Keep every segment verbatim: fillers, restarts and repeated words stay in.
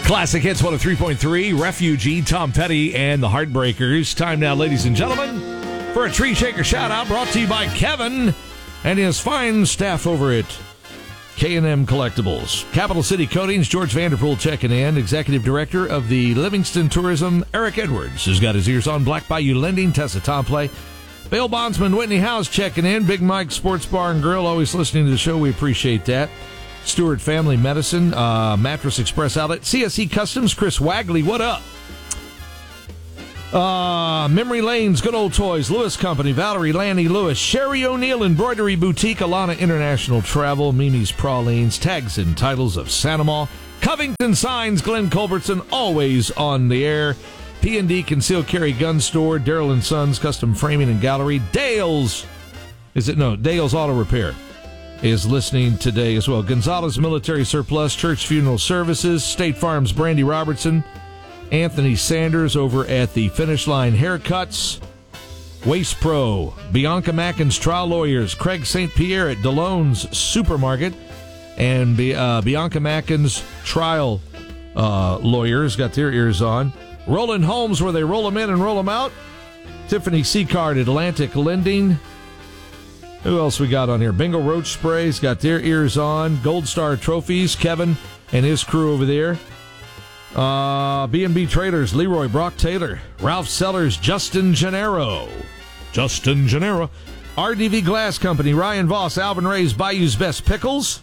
Classic Hits one oh three point three, Refugee, Tom Petty, and the Heartbreakers. Time now, ladies and gentlemen, for a Tree Shaker shout-out brought to you by Kevin and his fine staff over at K and M Collectibles. Capital City Coatings, George Vanderpool checking in. Executive Director of the Livingston Tourism, Eric Edwards, has got his ears on. Black Bayou Lending, Tessa Tomplay. Bail Bondsman, Whitney House checking in. Big Mike Sports Bar and Grill, always listening to the show. We appreciate that. Stewart Family Medicine, uh, Mattress Express Outlet, C S E Customs, Chris Wagley, what up? Uh, Memory Lane's Good Old Toys, Lewis Company, Valerie Lanny Lewis, Sherry O'Neill Embroidery Boutique, Alana International Travel, Mimi's Pralines, Tags and Titles of Sandomal, Covington Signs, Glenn Culbertson, always on the air, P and D Concealed Carry Gun Store, Darrell and Sons Custom Framing and Gallery, Dale's, is it, no, Dale's Auto Repair is listening today as well. Gonzalez Military Surplus, Church Funeral Services, State Farm's Brandy Robertson, Anthony Sanders over at the Finish Line Haircuts, Waste Pro, Bianca Mackin's Trial Lawyers, Craig Saint Pierre at DeLone's Supermarket, and uh, Bianca Mackin's Trial uh, Lawyers got their ears on. Roland Homes, where they roll them in and roll them out. Tiffany Seacard at Atlantic Lending. Who else we got on here? Bingo Roach Sprays got their ears on. Gold Star Trophies, Kevin and his crew over there. Uh, B and B Traders, Leroy Brock Taylor. Ralph Sellers, Justin Gennaro. Justin Gennaro. R D V Glass Company, Ryan Voss, Alvin Ray's Bayou's Best Pickles.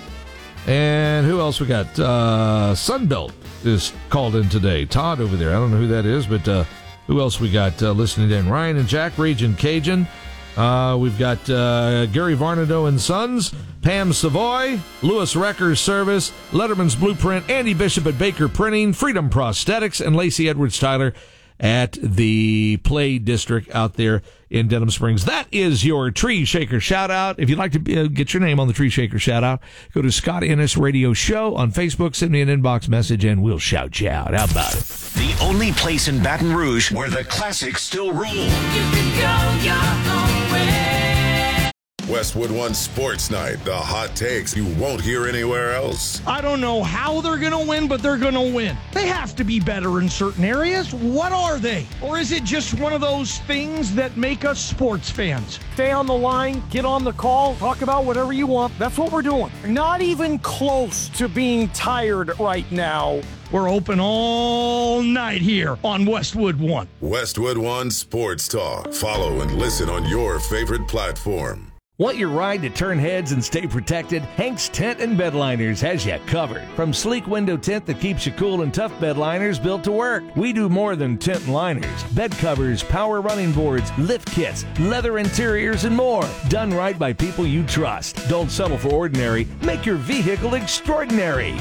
And who else we got? Uh, Sunbelt is called in today. Todd over there. I don't know who that is, but uh, who else we got uh, listening in? Ryan and Jack, Raging Cajun. Uh, we've got uh, Gary Varnado and Sons, Pam Savoy, Lewis Wreckers Service, Letterman's Blueprint, Andy Bishop at Baker Printing, Freedom Prosthetics, and Lacey Edwards Tyler at the Play District out there in Denham Springs. That is your Tree Shaker shout-out. If you'd like to uh, get your name on the Tree Shaker shout-out, go to Scott Ennis Radio Show on Facebook, send me an inbox message, and we'll shout you out. How about it? The only place in Baton Rouge where the classics still rule. You can go your own way. Westwood One Sports Night, the hot takes you won't hear anywhere else. I don't know how they're going to win, but they're going to win. They have to be better in certain areas. What are they? Or is it just one of those things that make us sports fans? Stay on the line, get on the call, talk about whatever you want. That's what we're doing. Not even close to being tired right now. We're open all night here on Westwood One. Westwood One Sports Talk. Follow and listen on your favorite platform. Want your ride to turn heads and stay protected? Hank's Tent and Bedliners has you covered. From sleek window tent that keeps you cool and tough bedliners built to work. We do more than tent and liners. Bed covers, power running boards, lift kits, leather interiors, and more. Done right by people you trust. Don't settle for ordinary. Make your vehicle extraordinary.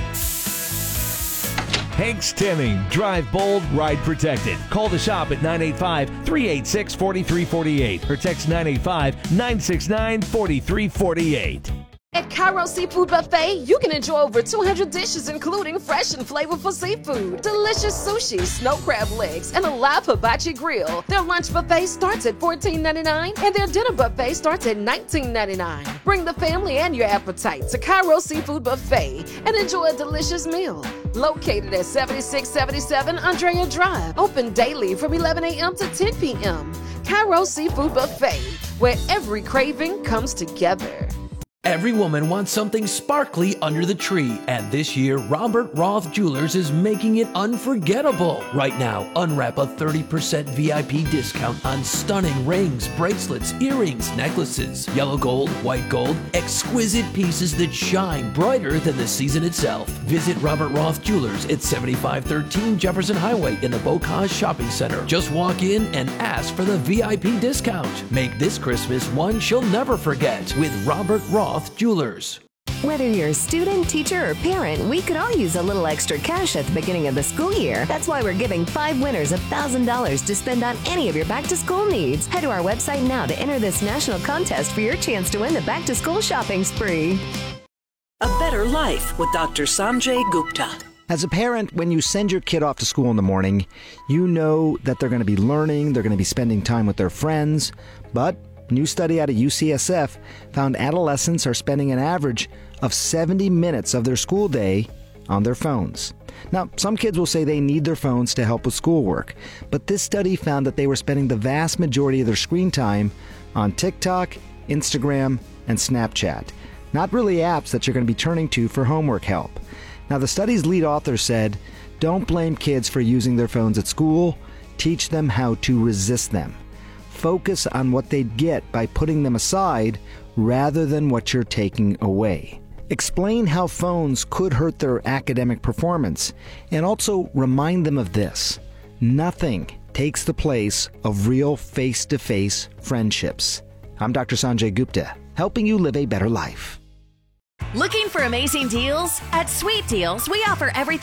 Hank's Tinning. Drive bold, ride protected. Call the shop at nine eight five, three eight six, four three four eight or text nine eight five, nine six nine, four three four eight. At Cairo Seafood Buffet, you can enjoy over two hundred dishes, including fresh and flavorful seafood, delicious sushi, snow crab legs, and a live hibachi grill. Their lunch buffet starts at fourteen ninety-nine, and their dinner buffet starts at nineteen ninety-nine. Bring the family and your appetite to Cairo Seafood Buffet and enjoy a delicious meal. Located at seventy-six seventy-seven Andrea Drive, open daily from eleven a.m. to ten p.m. Cairo Seafood Buffet, where every craving comes together. Every woman wants something sparkly under the tree, and this year, Robert Roth Jewelers is making it unforgettable. Right now, unwrap a thirty percent V I P discount on stunning rings, bracelets, earrings, necklaces, yellow gold, white gold, exquisite pieces that shine brighter than the season itself. Visit Robert Roth Jewelers at seventy-five thirteen Jefferson Highway in the Bocage Shopping Center. Just walk in and ask for the V I P discount. Make this Christmas one she'll never forget with Robert Roth Jewelers. Whether you're a student, teacher, or parent, we could all use a little extra cash at the beginning of the school year. That's why we're giving five winners one thousand dollars to spend on any of your back-to-school needs. Head to our website now to enter this national contest for your chance to win the back-to-school shopping spree. A Better Life with Doctor Sanjay Gupta. As a parent, when you send your kid off to school in the morning, you know that they're going to be learning, they're going to be spending time with their friends, but a new study out of U C S F found adolescents are spending an average of seventy minutes of their school day on their phones. Now, some kids will say they need their phones to help with schoolwork, but this study found that they were spending the vast majority of their screen time on TikTok, Instagram, and Snapchat. Not really apps that you're going to be turning to for homework help. Now, the study's lead author said, don't blame kids for using their phones at school. Teach them how to resist them. Focus on what they'd get by putting them aside rather than what you're taking away. Explain how phones could hurt their academic performance, and also remind them of this: nothing takes the place of real face-to-face friendships. I'm Doctor Sanjay Gupta, helping you live a better life. Looking for amazing deals? At Sweet Deals, we offer everything